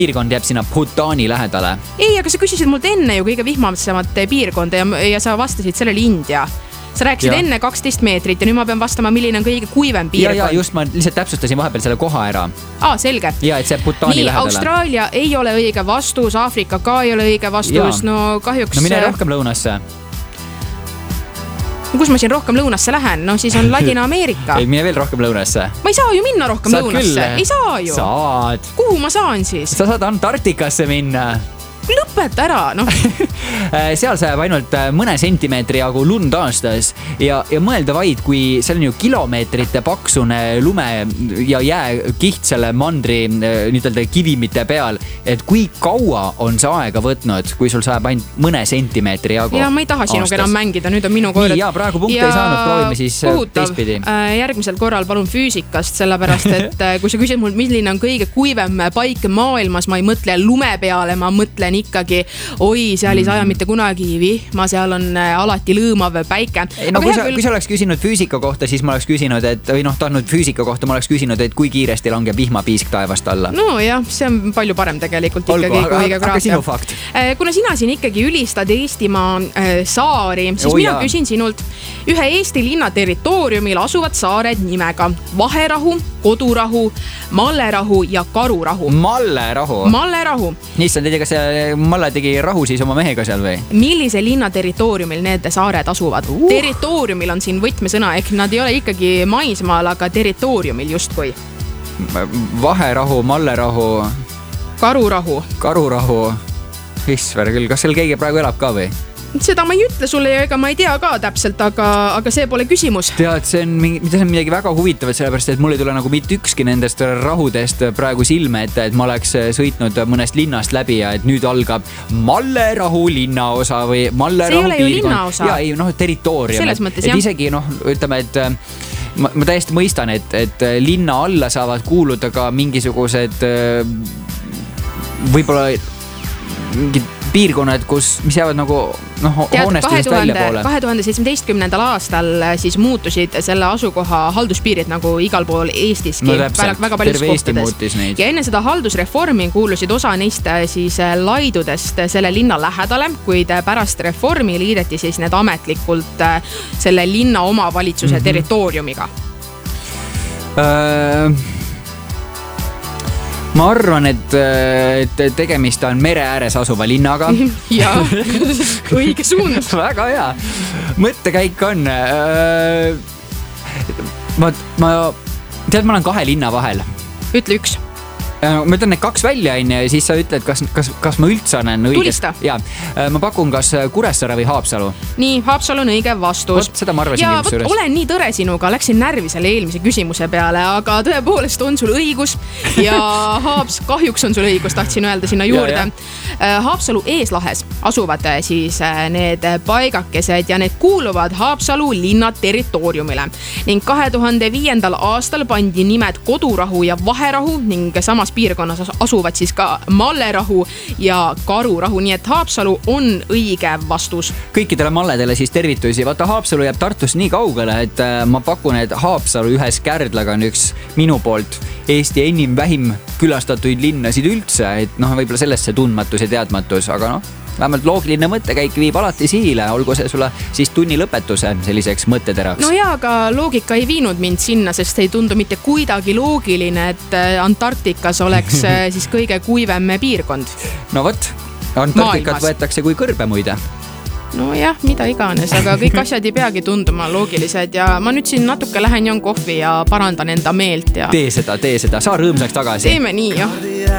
piirkond jääb sinna Bhutani lähedale. Ei, aga sa küsisid mult enne ju kõige vihmasemat piirkonda ja sa vastasid sellele India. Sa rääkisid enne 12 meetrit ja nüüd ma pean vastama, milline on kõige kuivem piirkond. Ja just ma lihtsalt täpsustasin vahepeal selle koha ära. Selge. Ja, et see Bhutani lähedale. Austraalia ei ole õige vastus, Aafrika ka ei ole õige vastus, no kahjuks... No mine rohkem lõunasse. Kus ma siin rohkem lõunasse lähen? No siis on Ladina-Ameerika. Ei, mine veel rohkem lõunasse. Ma ei saa ju minna rohkem lõunasse. Küll. Ei saa ju. Saad. Kuhu ma saan siis? Sa saad Antarktikasse minna. Lõpeta ära, noh. Seal sajab ainult mõne sentimeetri jagu lund aastas ja mõelda vaid, kui seal on ju kilomeetrite paksune lume ja jääkiht selle mandri nüüdelde kivimite peal, et kui kaua on see aega võtnud, kui sul sajab ainult mõne sentimeetri jagu. Ja ma ei taha sinuga enam mängida, nüüd on minu kord. Nii, praegu punkte ei saanud, proovime siis teistpidi. Järgmisel korral palun füüsikast, sellepärast, et kui sa küsid mul, milline on kõige kuivem paik maailmas, ma ei mõtle lume peale, ma mõtlen ikkagi, seal ei saja mitte kunagi vihma, seal on alati lõõmav päike. No, kui sa oleks küsinud füüsika kohta, siis ma oleks küsinud, tahtnud füüsika kohta, ma oleks küsinud, et kui kiiresti langeb vihmapiisk taevast alla. No jah, see on palju parem tegelikult ikkagi kui geograafia. Aga sinu fakt. Kuna sina siin ikkagi ülistad Eestimaa saari, siis mina küsin sinult ühe Eesti linna territooriumil asuvad saared nimega Vaherahu, Kodurahu, Mallerahu ja Karurahu. Mallerahu. Niistan teid, kas Malle tegi rahu siis oma mehega seal või? Millise linna territooriumil need saared asuvad? Territooriumil on siin võtmesõna, ehk nad ei ole ikkagi maismaal, aga territooriumil justkui. Vaherahu, Mallerahu. Karurahu. Issver küll, kas seal keegi praegu elab ka või? Seda ma ei ütle sulle ja ega ma ei tea ka täpselt, aga see pole küsimus. Tead, see on midagi väga huvitavat, sellepärast, et mul ei tule nagu mitte ükski nendest rahudest praegu silme, et ma oleks sõitnud mõnest linnast läbi ja et nüüd algab Mallerahu linnaosa või Mallerahu piirkond. See ei ole ju linnaosa. Ja ei, territoorium. Selles mõttes, jah. Isegi, ütleme, et ma täiesti mõistan, et linna alla saavad kuuluda ka mingisugused võib-olla mingid piirkonnad, mis jäävad nagu hoonestest välja poole. 2017. aastal siis muutusid selle asukoha halduspiirid nagu igal pool Eestiski. Väga paljus kohtades. Ja enne seda haldusreformi kuulusid osa neist siis laidudest selle linna lähedale, kuid pärast reformi liideti siis need ametlikult selle linna omavalitsuse territooriumiga. Ma arvan, et tegemist on mere ääres asuva linnaga. Jaa, õige suund. Väga hea. Mõttekäik on. Ma olen kahe linna vahel. Ütle üks. Ma ütlen need kaks välja ja siis sa ütled, kas ma üldse olen õigest. Tulista. Ja, ma pakun kas Kuressaare või Haapsalu. Nii, Haapsalu on õige vastus. Seda ma arvasin ja olen nii tõre sinuga, läksin närvi selle eelmise küsimuse peale, aga tõepoolest on sul õigus ja kahjuks on sul õigus, tahtsin öelda sinna juurde. Haapsalu eeslahes asuvad siis need paigakesed ja need kuuluvad Haapsalu linna territooriumile. Ning 2005. aastal pandi nimed Kodurahu ja Vaherahu ning samas piirkonnas asuvad siis ka Mallerahu ja Karurahu, nii et Haapsalu on õige vastus. Kõikidele malledele siis tervitusi. Vaata, Haapsalu jääb Tartust nii kaugele, et ma pakun, et Haapsalu ühes Kärdlaga on üks minu poolt Eesti enim vähim külastatuid linnasid üldse, et võib-olla sellest see tundmatus ja teadmatus, aga vähemalt loogiline mõttekäik viib alati sihile, olgu see sulle siis tunni lõpetuse selliseks mõtteteraks. No jaa, aga loogika ei viinud mind sinna, sest ei tundu mitte kuidagi loogiline, et Antarktikas oleks siis kõige kuivem piirkond. No võt, Antarktikat võetakse kui kõrbe muide. No jah, mida iganes, aga kõik asjad ei peagi tunduma loogilised ja ma nüüd siin natuke lähen joon kohvi ja parandan enda meelt. Ja... Tee seda, saa rõõmsaks tagasi. Teeme nii, jah.